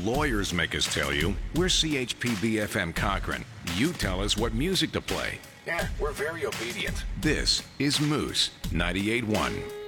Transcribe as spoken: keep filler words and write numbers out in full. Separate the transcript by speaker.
Speaker 1: lawyers make us tell you. We're C H P B F M Cochrane. You tell us what music to play. Yeah, we're very obedient. This is Moose ninety-eight point one.